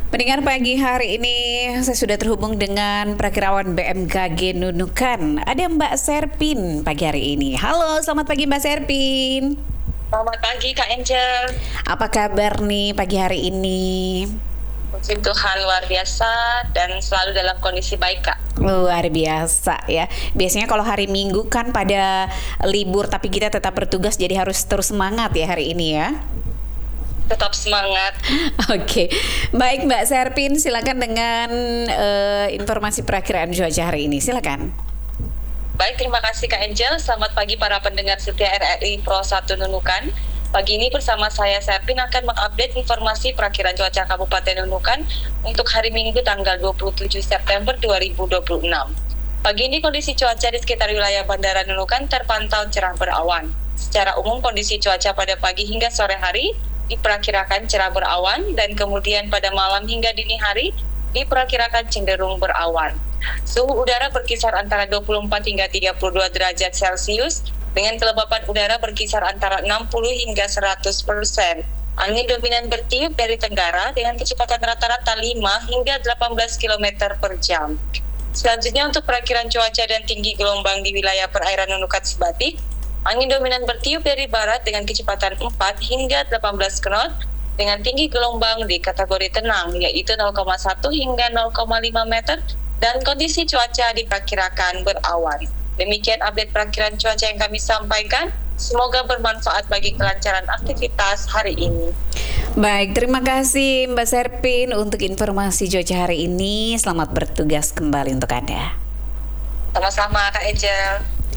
Pendengar pagi hari ini saya sudah terhubung dengan Prakirawan BMKG Nunukan. Ada Mbak Serpin pagi hari ini. Halo, selamat pagi Mbak Serpin. Selamat pagi Kak Angel. Apa kabar nih pagi hari ini? Puji Tuhan luar biasa dan selalu dalam kondisi baik Kak. Luar biasa ya. Biasanya kalau hari Minggu kan pada libur, tapi kita tetap bertugas, jadi harus terus semangat ya hari ini ya. Tetap semangat. Oke, baik Mbak Serpin, silakan dengan informasi perakiraan cuaca hari ini. Silakan. Baik, terima kasih Kak Angel. Selamat pagi para pendengar setia RRI Pro 1 Nunukan. Pagi ini bersama saya Serpin akan mengupdate informasi perakiraan cuaca Kabupaten Nunukan untuk hari Minggu tanggal 27 September 2026. Pagi ini kondisi cuaca di sekitar wilayah Bandara Nunukan terpantau cerah berawan. Secara umum kondisi cuaca pada pagi hingga sore hari diperkirakan cerah berawan dan kemudian pada malam hingga dini hari diperkirakan cenderung berawan. Suhu udara berkisar antara 24 hingga 32 derajat Celcius dengan kelembapan udara berkisar antara 60 hingga 100%. Angin dominan bertiup dari tenggara dengan kecepatan rata-rata 5 hingga 18 km per jam. Selanjutnya untuk perakiraan cuaca dan tinggi gelombang di wilayah perairan Nunukan Sebatik, angin dominan bertiup dari barat dengan kecepatan 4 hingga 18 knot dengan tinggi gelombang di kategori tenang yaitu 0,1 hingga 0,5 meter dan kondisi cuaca diperkirakan berawan. Demikian update perakiraan cuaca yang kami sampaikan. Semoga bermanfaat bagi kelancaran aktivitas hari ini. Baik, terima kasih Mbak Serpin untuk informasi cuaca hari ini. Selamat bertugas kembali untuk Anda. Sama-sama Kak Angel.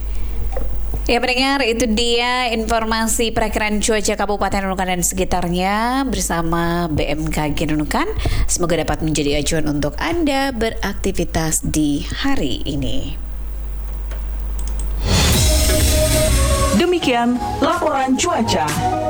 Ya pendengar, itu dia informasi perakiraan cuaca Kabupaten Nunukan dan sekitarnya bersama BMKG Nunukan. Semoga dapat menjadi acuan untuk Anda beraktivitas di hari ini. Demikian laporan cuaca.